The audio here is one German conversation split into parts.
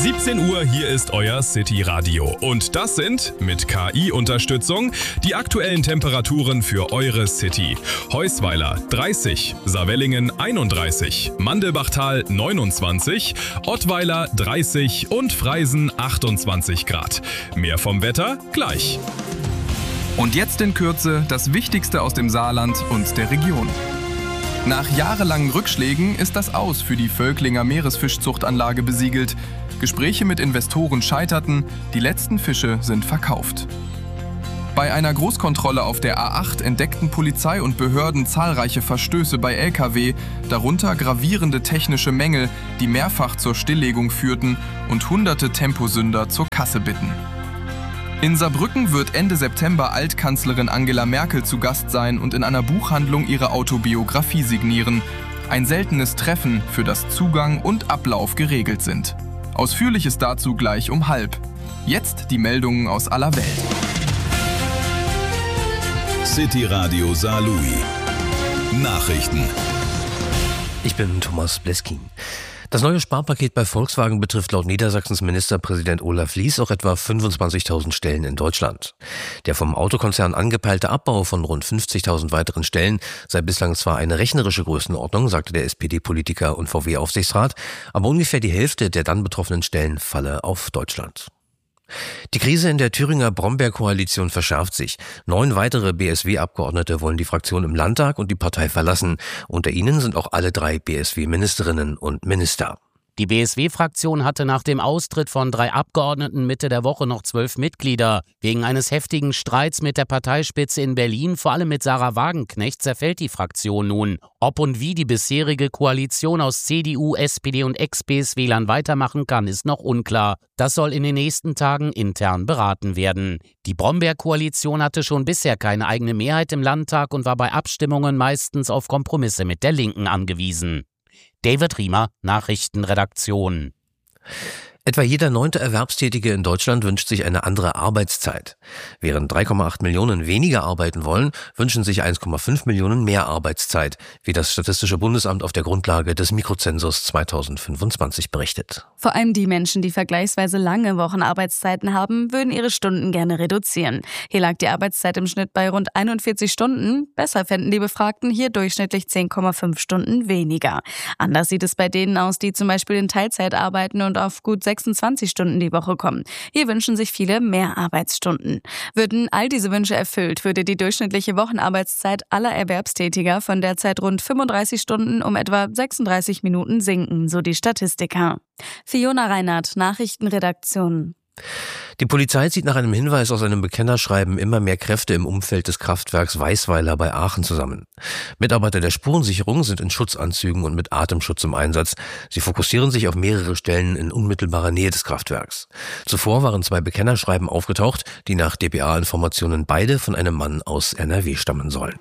17 Uhr, hier ist euer City Radio. Und das sind, mit KI-Unterstützung, die aktuellen Temperaturen für eure City. Heusweiler 30, Saarwellingen 31, Mandelbachtal 29, Ottweiler 30 und Freisen 28 Grad. Mehr vom Wetter gleich. Und jetzt in Kürze das Wichtigste aus dem Saarland und der Region. Nach jahrelangen Rückschlägen ist das Aus für die Völklinger Meeresfischzuchtanlage besiegelt. Gespräche mit Investoren scheiterten, die letzten Fische sind verkauft. Bei einer Großkontrolle auf der A8 entdeckten Polizei und Behörden zahlreiche Verstöße bei Lkw, darunter gravierende technische Mängel, die mehrfach zur Stilllegung führten und hunderte Temposünder zur Kasse bitten. In Saarbrücken wird Ende September Altkanzlerin Angela Merkel zu Gast sein und in einer Buchhandlung ihre Autobiografie signieren. Ein seltenes Treffen, für das Zugang und Ablauf geregelt sind. Ausführliches dazu gleich um 12:30. Jetzt die Meldungen aus aller Welt. City Radio Saarlouis. Nachrichten. Ich bin Thomas Bleskin. Das neue Sparpaket bei Volkswagen betrifft laut Niedersachsens Ministerpräsident Olaf Lies auch etwa 25.000 Stellen in Deutschland. Der vom Autokonzern angepeilte Abbau von rund 50.000 weiteren Stellen sei bislang zwar eine rechnerische Größenordnung, sagte der SPD-Politiker und VW-Aufsichtsrat, aber ungefähr die Hälfte der dann betroffenen Stellen falle auf Deutschland. Die Krise in der Thüringer Brombeer-Koalition verschärft sich. 9 weitere BSW-Abgeordnete wollen die Fraktion im Landtag und die Partei verlassen. Unter ihnen sind auch alle 3 BSW-Ministerinnen und Minister. Die BSW-Fraktion hatte nach dem Austritt von 3 Abgeordneten Mitte der Woche noch 12 Mitglieder. Wegen eines heftigen Streits mit der Parteispitze in Berlin, vor allem mit Sarah Wagenknecht, zerfällt die Fraktion nun. Ob und wie die bisherige Koalition aus CDU, SPD und Ex-BSWlern weitermachen kann, ist noch unklar. Das soll in den nächsten Tagen intern beraten werden. Die Brombeer-Koalition hatte schon bisher keine eigene Mehrheit im Landtag und war bei Abstimmungen meistens auf Kompromisse mit der Linken angewiesen. David Riemer, Nachrichtenredaktion. Etwa jeder 9. Erwerbstätige in Deutschland wünscht sich eine andere Arbeitszeit. Während 3,8 Millionen weniger arbeiten wollen, wünschen sich 1,5 Millionen mehr Arbeitszeit, wie das Statistische Bundesamt auf der Grundlage des Mikrozensus 2025 berichtet. Vor allem die Menschen, die vergleichsweise lange Wochenarbeitszeiten haben, würden ihre Stunden gerne reduzieren. Hier lag die Arbeitszeit im Schnitt bei rund 41 Stunden. Besser fänden die Befragten hier durchschnittlich 10,5 Stunden weniger. Anders sieht es bei denen aus, die zum Beispiel in Teilzeit arbeiten und auf gut 26 Stunden die Woche kommen. Hier wünschen sich viele mehr Arbeitsstunden. Würden all diese Wünsche erfüllt, würde die durchschnittliche Wochenarbeitszeit aller Erwerbstätiger von derzeit rund 35 Stunden um etwa 36 Minuten sinken, so die Statistiker. Fiona Reinhardt, Nachrichtenredaktion. Die Polizei zieht nach einem Hinweis aus einem Bekennerschreiben immer mehr Kräfte im Umfeld des Kraftwerks Weisweiler bei Aachen zusammen. Mitarbeiter der Spurensicherung sind in Schutzanzügen und mit Atemschutz im Einsatz. Sie fokussieren sich auf mehrere Stellen in unmittelbarer Nähe des Kraftwerks. Zuvor waren 2 Bekennerschreiben aufgetaucht, die nach dpa-Informationen beide von einem Mann aus NRW stammen sollen.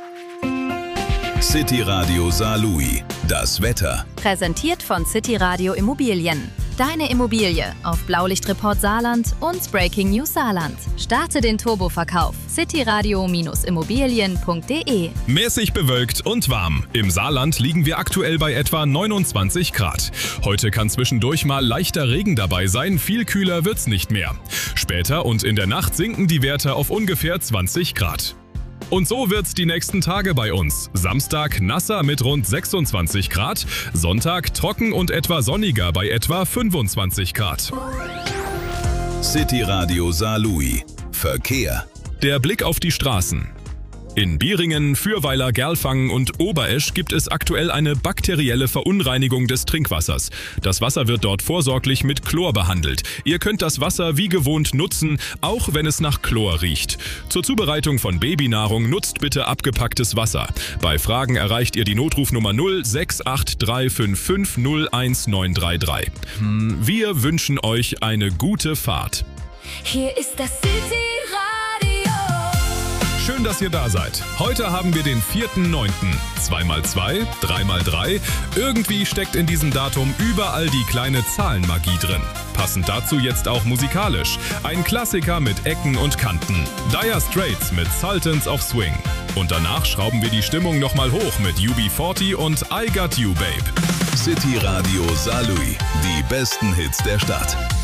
City Radio Saarlouis. Das Wetter. Präsentiert von City Radio Immobilien. Deine Immobilie auf Blaulichtreport Saarland und Breaking News Saarland. Starte den Turboverkauf. cityradio-immobilien.de. Mäßig bewölkt und warm. Im Saarland liegen wir aktuell bei etwa 29 Grad. Heute kann zwischendurch mal leichter Regen dabei sein, viel kühler wird's nicht mehr. Später und in der Nacht sinken die Werte auf ungefähr 20 Grad. Und so wird's die nächsten Tage bei uns. Samstag nasser mit rund 26 Grad, Sonntag trocken und etwa sonniger bei etwa 25 Grad. City Radio Saarlouis. Verkehr. Der Blick auf die Straßen. In Bieringen, Fürweiler, Gerlfangen und Oberesch gibt es aktuell eine bakterielle Verunreinigung des Trinkwassers. Das Wasser wird dort vorsorglich mit Chlor behandelt. Ihr könnt das Wasser wie gewohnt nutzen, auch wenn es nach Chlor riecht. Zur Zubereitung von Babynahrung nutzt bitte abgepacktes Wasser. Bei Fragen erreicht ihr die Notrufnummer 068355 Wir wünschen euch eine gute Fahrt. Hier ist das City Radio. Schön, dass ihr da seid. Heute haben wir den 4.9. 2x2, 3x3. Irgendwie steckt in diesem Datum überall die kleine Zahlenmagie drin. Passend dazu jetzt auch musikalisch. Ein Klassiker mit Ecken und Kanten. Dire Straits mit Sultans of Swing. Und danach schrauben wir die Stimmung nochmal hoch mit UB40 und I Got You, Babe. City Radio Saarlouis. Die besten Hits der Stadt.